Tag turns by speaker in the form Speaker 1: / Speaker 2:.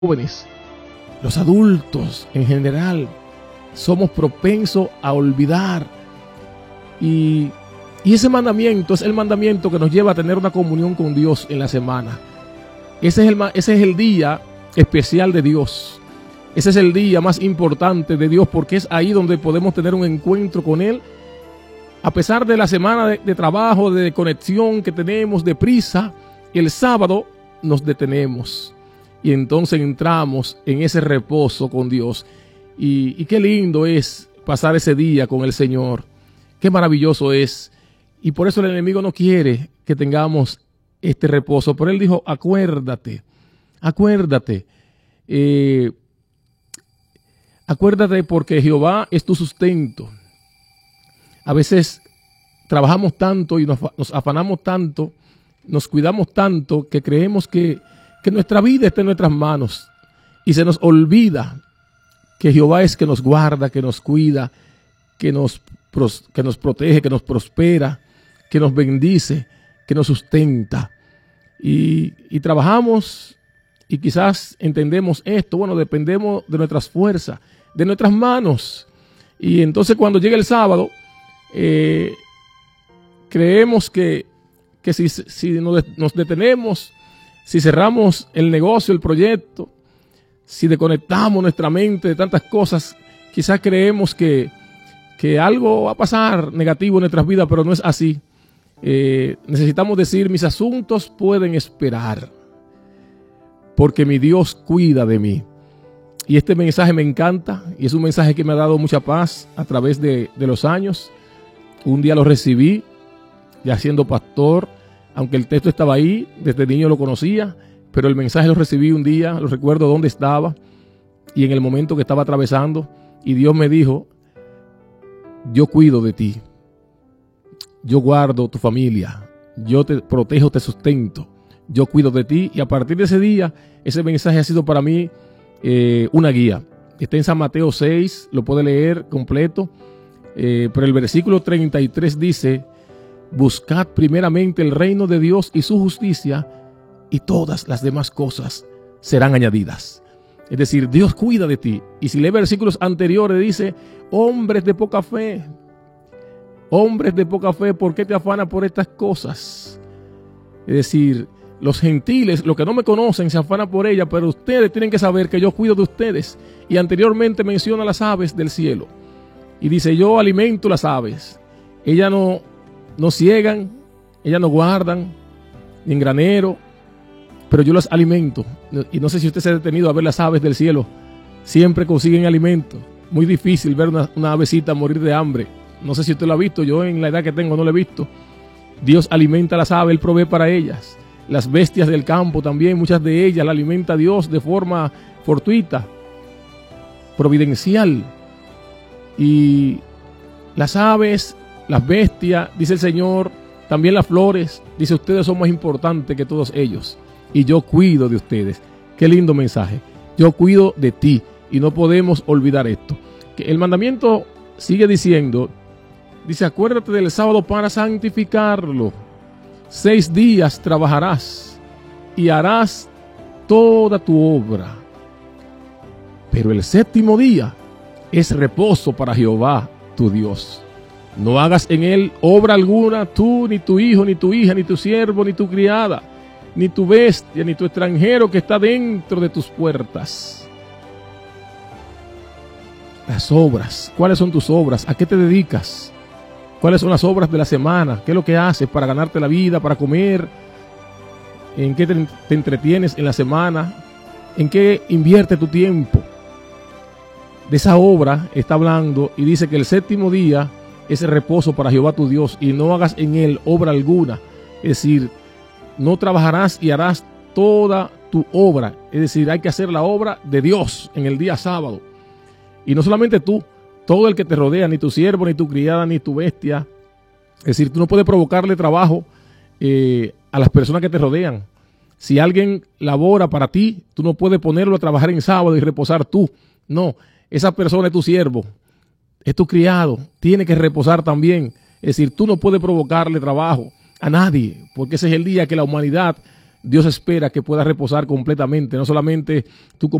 Speaker 1: jóvenes, los adultos en general, somos propensos a olvidar. Y ese mandamiento es el mandamiento que nos lleva a tener una comunión con Dios en la semana. Ese es el día especial de Dios. Ese es el día más importante de Dios, porque es ahí donde podemos tener un encuentro con Él. A pesar de la semana de trabajo, de conexión que tenemos, de prisa, el sábado nos detenemos. Y entonces entramos en ese reposo con Dios. Y qué lindo es pasar ese día con el Señor. Qué maravilloso es. Y por eso el enemigo no quiere que tengamos este reposo. Pero Él dijo, acuérdate. Acuérdate porque Jehová es tu sustento. A veces trabajamos tanto y nos afanamos tanto, nos cuidamos tanto que creemos que nuestra vida está en nuestras manos y se nos olvida que Jehová es que nos guarda, que nos cuida, que nos protege, que nos prospera, que nos bendice, que nos sustenta. Y trabajamos y quizás entendemos esto, bueno, dependemos de nuestras fuerzas, de nuestras manos. Y entonces cuando llega el sábado, creemos que si nos detenemos, si cerramos el negocio, el proyecto, si desconectamos nuestra mente de tantas cosas, quizás creemos que algo va a pasar negativo en nuestras vidas, pero no es así. Necesitamos decir, mis asuntos pueden esperar, porque mi Dios cuida de mí. Y este mensaje me encanta, y es un mensaje que me ha dado mucha paz a través de los años. Un día lo recibí, ya siendo pastor, aunque el texto estaba ahí, desde niño lo conocía, pero el mensaje lo recibí un día, lo recuerdo dónde estaba y en el momento que estaba atravesando, y Dios me dijo, yo cuido de ti, yo guardo tu familia, yo te protejo, te sustento, yo cuido de ti. Y a partir de ese día, ese mensaje ha sido para mí una guía. Está en San Mateo 6, lo puede leer completo, pero el versículo 33 dice, buscad primeramente el reino de Dios y su justicia, y todas las demás cosas serán añadidas. Es decir, Dios cuida de ti. Y si lee versículos anteriores, dice, hombres de poca fe, ¿por qué te afanas por estas cosas? Es decir, los gentiles, los que no me conocen, se afanan por ellas, pero ustedes tienen que saber que yo cuido de ustedes. Y anteriormente menciona las aves del cielo. Y dice, yo alimento las aves. Ellas no ciegan, ellas no guardan, ni en granero, pero yo las alimento. Y no sé si usted se ha detenido a ver las aves del cielo. Siempre consiguen alimento. Muy difícil ver una avecita morir de hambre. No sé si usted lo ha visto, yo en la edad que tengo no lo he visto. Dios alimenta a las aves, Él provee para ellas. Las bestias del campo también, muchas de ellas las alimenta Dios de forma fortuita, providencial. Y las aves, las bestias, dice el Señor, también las flores, dice, ustedes son más importantes que todos ellos. Y yo cuido de ustedes. Qué lindo mensaje. Yo cuido de ti. Y no podemos olvidar esto. Que el mandamiento sigue diciendo, dice, acuérdate del sábado para santificarlo. 6 días trabajarás y harás toda tu obra. Pero el 7º día es reposo para Jehová, tu Dios. No hagas en él obra alguna, tú, ni tu hijo, ni tu hija, ni tu siervo, ni tu criada, ni tu bestia, ni tu extranjero que está dentro de tus puertas. Las obras. ¿Cuáles son tus obras? ¿A qué te dedicas? ¿Cuáles son las obras de la semana? ¿Qué es lo que haces para ganarte la vida, para comer? ¿En qué te entretienes en la semana? ¿En qué inviertes tu tiempo? De esa obra está hablando y dice que el 7º día es el reposo para Jehová tu Dios y no hagas en él obra alguna. Es decir, no trabajarás y harás toda tu obra. Es decir, hay que hacer la obra de Dios en el día sábado. Y no solamente tú, todo el que te rodea, ni tu siervo, ni tu criada, ni tu bestia. Es decir, tú no puedes provocarle trabajo a las personas que te rodean. Si alguien labora para ti, tú no puedes ponerlo a trabajar en sábado y reposar tú. No, esa persona es tu siervo, es tu criado, tiene que reposar también. Es decir, tú no puedes provocarle trabajo a nadie, porque ese es el día que la humanidad Dios espera que puedas reposar completamente, no solamente tú